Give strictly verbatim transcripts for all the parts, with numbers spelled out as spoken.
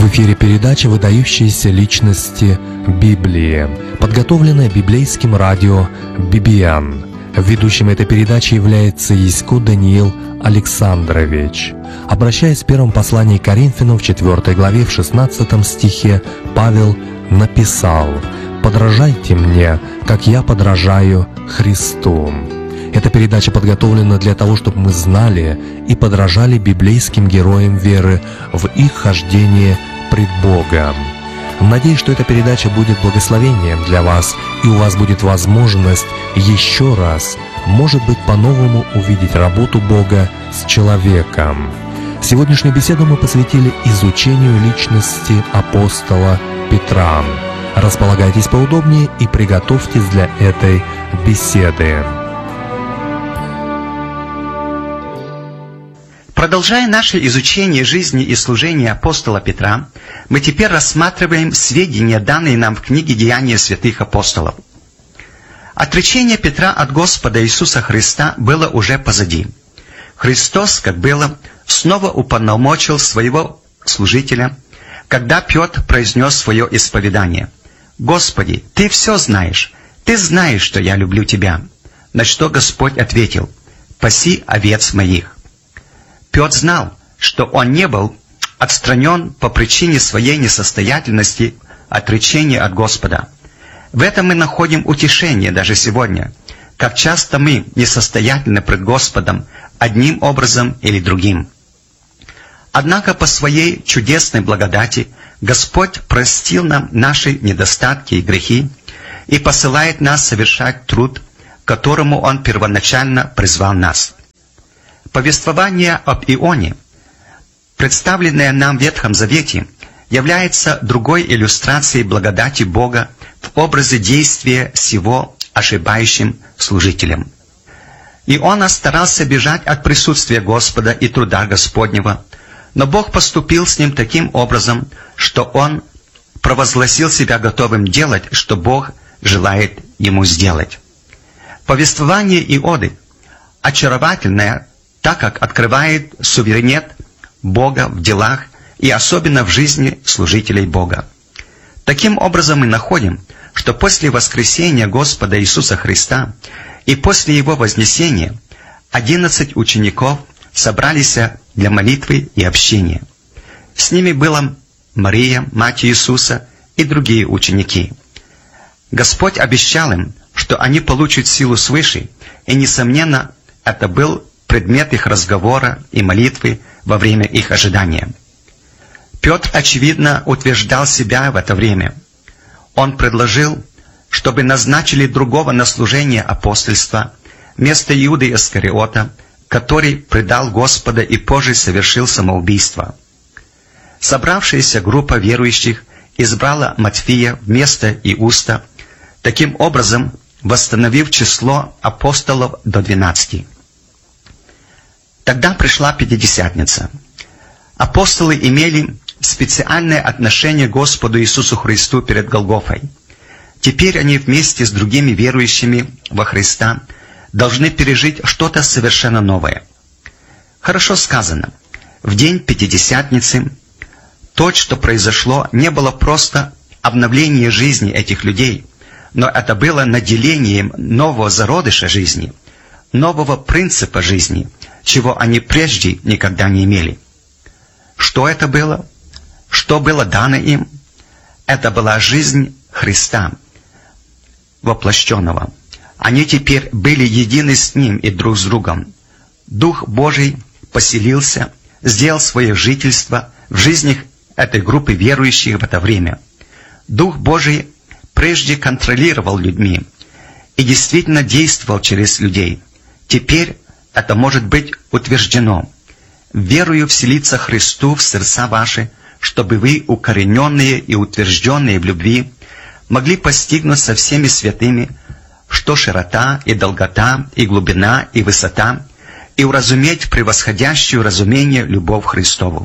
В эфире передача «Выдающиеся личности Библии», подготовленная библейским радио би би эн. Ведущим этой передачи является Ясько Даниил Александрович. Обращаясь в первом послании к Коринфянам в четвёртой главе в шестнадцатом стихе, Павел написал: «Подражайте мне, как я подражаю Христу». Эта передача подготовлена для того, чтобы мы знали и подражали библейским героям веры в их хождении пред Богом. Надеюсь, что эта передача будет благословением для вас, и у вас будет возможность еще раз, может быть, по-новому увидеть работу Бога с человеком. Сегодняшнюю беседу мы посвятили изучению личности апостола Петра. Располагайтесь поудобнее и приготовьтесь для этой беседы. Продолжая наше изучение жизни и служения апостола Петра, мы теперь рассматриваем сведения, данные нам в книге «Деяния святых апостолов». Отречение Петра от Господа Иисуса Христа было уже позади. Христос, как было, снова уполномочил своего служителя, когда Петр произнес свое исповедание: «Господи, Ты все знаешь, Ты знаешь, что я люблю Тебя». На что Господь ответил: «Паси овец моих». Петр знал, что он не был отстранен по причине своей несостоятельности, отречения от Господа. В этом мы находим утешение даже сегодня, как часто мы несостоятельны пред Господом одним образом или другим. Однако по своей чудесной благодати Господь простил нам наши недостатки и грехи и посылает нас совершать труд, к которому Он первоначально призвал нас. Повествование об Ионе, представленное нам в Ветхом Завете, является другой иллюстрацией благодати Бога в образе действия с его ошибающим служителем. Иона старался бежать от присутствия Господа и труда Господнего, но Бог поступил с ним таким образом, что он провозгласил себя готовым делать, что Бог желает ему сделать. Повествование Ионы очаровательное, так как открывает суверенитет Бога в делах и особенно в жизни служителей Бога. Таким образом мы находим, что после воскресения Господа Иисуса Христа и после Его вознесения одиннадцать учеников собрались для молитвы и общения. С ними была Мария, мать Иисуса, и другие ученики. Господь обещал им, что они получат силу свыше, и, несомненно, это был предмет их разговора и молитвы во время их ожидания. Петр, очевидно, утверждал себя в это время. Он предложил, чтобы назначили другого на служение апостольства вместо Иуды Искариота, который предал Господа и позже совершил самоубийство. Собравшаяся группа верующих избрала Матфея вместо Иуста, таким образом восстановив число апостолов до двенадцати. Тогда пришла Пятидесятница. Апостолы имели специальное отношение к Господу Иисусу Христу перед Голгофой. Теперь они вместе с другими верующими во Христа должны пережить что-то совершенно новое. Хорошо сказано, в день Пятидесятницы то, что произошло, не было просто обновление жизни этих людей, но это было наделением нового зародыша жизни, нового принципа жизни, чего они прежде никогда не имели. Что это было? Что было дано им? Это была жизнь Христа, воплощенного. Они теперь были едины с Ним и друг с другом. Дух Божий поселился, сделал свое жительство в жизнях этой группы верующих в это время. Дух Божий прежде контролировал людьми и действительно действовал через людей. Теперь это может быть утверждено: «Верую вселиться Христу в сердца ваши, чтобы вы, укорененные и утвержденные в любви, могли постигнуть со всеми святыми, что широта и долгота, и глубина, и высота, и уразуметь превосходящую разумение любовь Христову».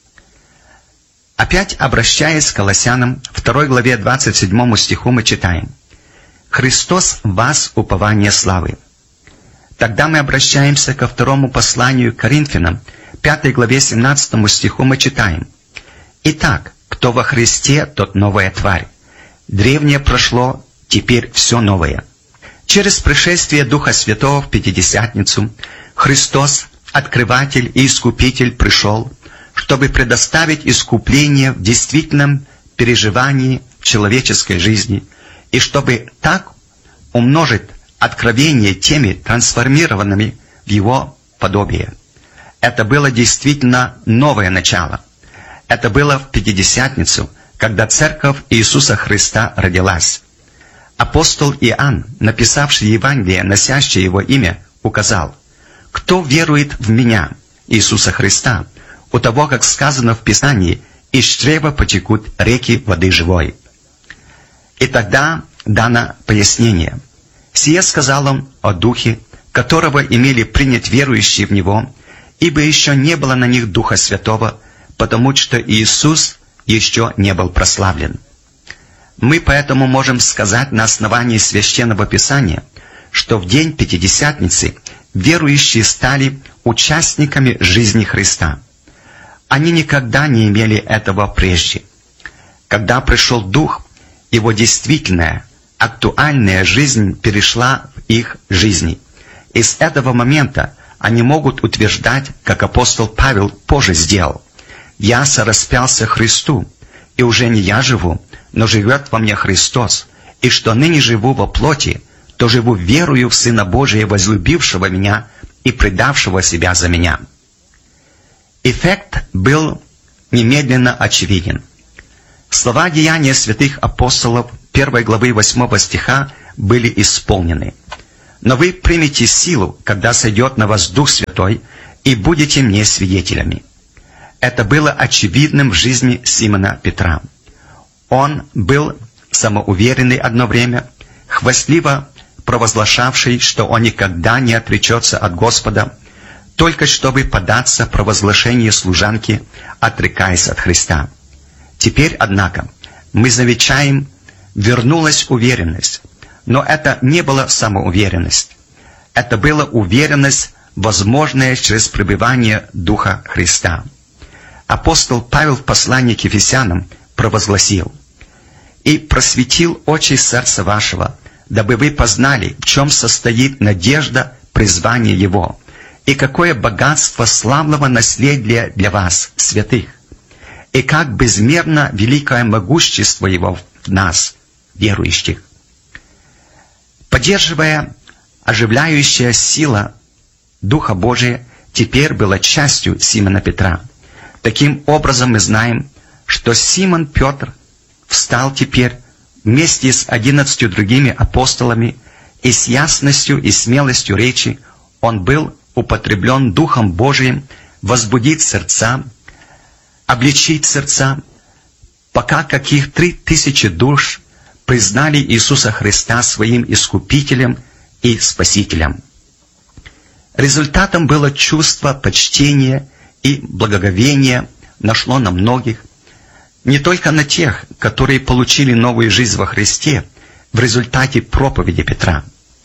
Опять обращаясь к Колоссянам, второй главе двадцать седьмому стиху мы читаем: «Христос в вас упование славы». Тогда мы обращаемся ко второму посланию к Коринфянам, пятой главе семнадцатому стиху мы читаем: «Итак, Кто во Христе, тот новая тварь. Древнее прошло, теперь все новое. Через пришествие Духа Святого в Пятидесятницу Христос, Открыватель и Искупитель, пришел, чтобы предоставить искупление в действительном переживании в человеческой жизни, и чтобы так умножить откровение теми трансформированными в Его подобие. Это было действительно новое начало. Это было в Пятидесятницу, когда Церковь Иисуса Христа родилась. Апостол Иоанн, написавший Евангелие, носящее его имя, указал: «Кто верует в Меня, Иисуса Христа, у того, как сказано в Писании, из чрева потекут реки воды живой». И тогда дано пояснение. «Сие сказал он о Духе, которого имели принять верующие в Него, ибо еще не было на них Духа Святого, потому что Иисус еще не был прославлен». Мы поэтому можем сказать на основании Священного Писания, что в день Пятидесятницы верующие стали участниками жизни Христа. Они никогда не имели этого прежде. Когда пришел Дух, Его действительная, актуальная жизнь перешла в их жизни. И с этого момента они могут утверждать, как апостол Павел позже сделал: «Я сораспялся Христу, и уже не я живу, но живет во мне Христос, и что ныне живу во плоти, то живу верою в Сына Божия, возлюбившего меня и предавшего себя за меня». Эффект был немедленно очевиден. Слова Деяния святых апостолов первой главы восьмого стиха были исполнены: «Но вы примете силу, когда сойдет на вас Дух Святой, и будете мне свидетелями». Это было очевидным в жизни Симона Петра. Он был самоуверенный одно время, хвастливо провозглашавший, что он никогда не отречется от Господа, только чтобы податься провозглашению служанки, отрекаясь от Христа. Теперь, однако, мы замечаем, вернулась уверенность. Но это не была самоуверенность. Это была уверенность, возможная через пребывание Духа Христа. Апостол Павел в послании к Ефесянам провозгласил: «И просветил очи сердца вашего, дабы вы познали, в чем состоит надежда призвания Его, и какое богатство славного наследия для вас, святых, и как безмерно великое могущество Его в нас, верующих». Поддерживая оживляющая сила Духа Божия теперь была частью Симона Петра. Таким образом, мы знаем, что Симон Петр встал теперь вместе с одиннадцатью другими апостолами, и с ясностью и смелостью речи он был употреблен Духом Божиим возбудить сердца, обличить сердца, пока каких три тысячи душ признали Иисуса Христа своим Искупителем и Спасителем. Результатом было чувство почтения и благоговения, нашло на многих, не только на тех, которые получили новую жизнь во Христе в результате проповеди Петра.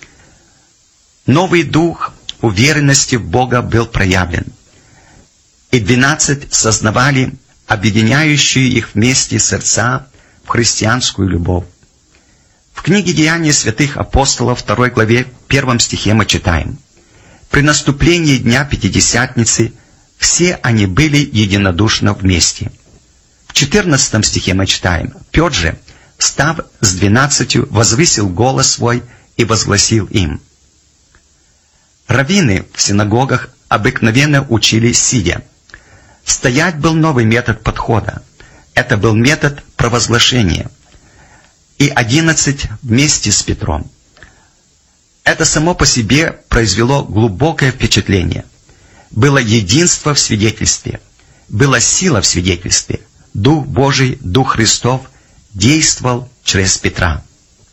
Новый дух уверенности в Бога был проявлен, и двенадцать сознавали объединяющую их вместе сердца в христианскую любовь. В книге «Деяния святых апостолов» второй главе первом стихе мы читаем: «При наступлении дня Пятидесятницы все они были единодушно вместе». В четырнадцатом стихе мы читаем: «Петр же, став с двенадцатью, возвысил голос свой и возгласил им». Раввины в синагогах обыкновенно учили сидя. Стоять был новый метод подхода. Это был метод провозглашения. И одиннадцать вместе с Петром. Это само по себе произвело глубокое впечатление. Было единство в свидетельстве, была сила в свидетельстве. Дух Божий, Дух Христов действовал через Петра.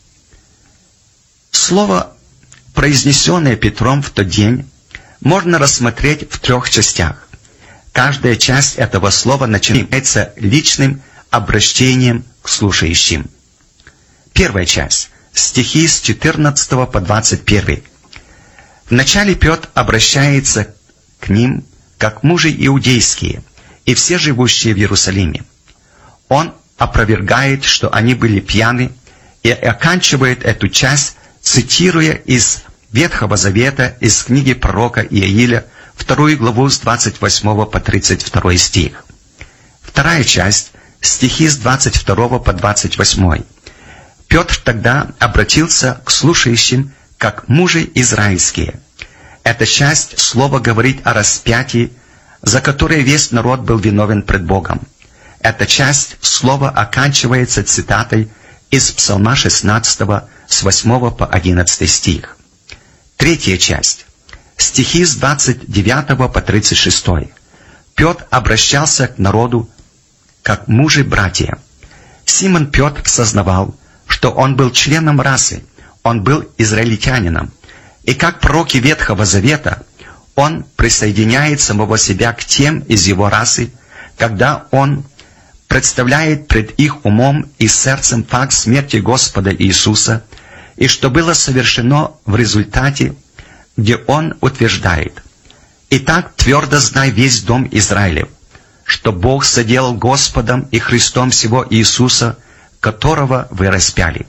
Слово, произнесенное Петром в тот день, можно рассмотреть в трех частях. Каждая часть этого слова начинается личным обращением к слушающим. Первая часть. Стихи с четырнадцатого по двадцать первый. Вначале Петр обращается к ним, как мужи иудейские, и все живущие в Иерусалиме. Он опровергает, что они были пьяны, и оканчивает эту часть, цитируя из Ветхого Завета, из книги пророка Иаиля, вторую главу с двадцать восьмого по тридцать второй стих. Вторая часть, стихи с двадцать второго по двадцать восьмой. Петр тогда обратился к слушающим, как мужи израильские. Эта часть слова говорит о распятии, за которое весь народ был виновен пред Богом. Эта часть слова оканчивается цитатой из Псалма шестнадцатого с восьмого по одиннадцатый стих. Третья часть. Стихи с двадцать девятого по тридцать шестой. Петр обращался к народу как мужи-братья. Симон Петр сознавал, что он был членом расы, он был израильтянином. И как пророки Ветхого Завета, он присоединяет самого себя к тем из его расы, когда он представляет пред их умом и сердцем факт смерти Господа Иисуса, и что было совершено в результате, где он утверждает: «Итак, твердо знай весь дом Израилев, что Бог соделал Господом и Христом сего Иисуса, которого вы распяли».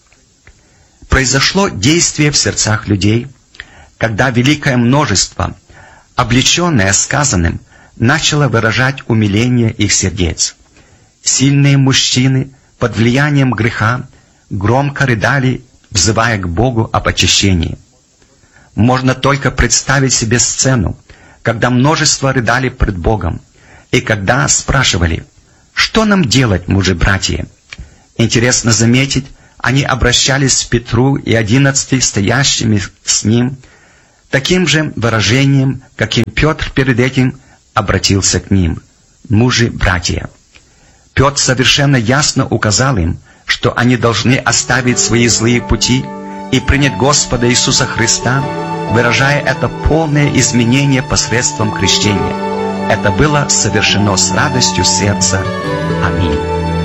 Произошло действие в сердцах людей, когда великое множество, облеченное сказанным, начало выражать умиление их сердец. Сильные мужчины под влиянием греха громко рыдали, взывая к Богу об очищении. Можно только представить себе сцену, когда множество рыдали пред Богом, и когда спрашивали: «Что нам делать, мужи-братья?» Интересно заметить, они обращались к Петру и одиннадцати стоящими с ним таким же выражением, каким Петр перед этим обратился к ним: «Мужи-братья». Петр совершенно ясно указал им, что они должны оставить свои злые пути и принять Господа Иисуса Христа, выражая это полное изменение посредством крещения. Это было совершено с радостью сердца. Аминь.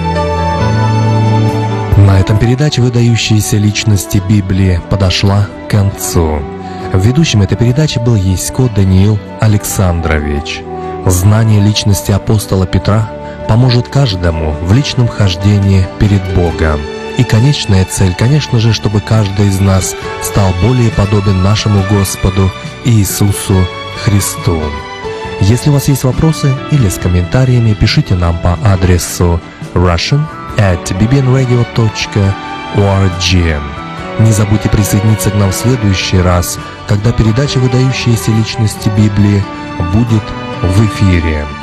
На этом передача «Выдающиеся личности Библии» подошла к концу. Ведущим этой передачи был Ясько Даниил Александрович. Знание личности апостола Петра поможет каждому в личном хождении перед Богом. И конечная цель, конечно же, чтобы каждый из нас стал более подобен нашему Господу Иисусу Христу. Если у вас есть вопросы или с комментариями, пишите нам по адресу russian at bbnradio dot org. Не забудьте присоединиться к нам в следующий раз, когда передача «Выдающиеся личности Библии» будет в эфире.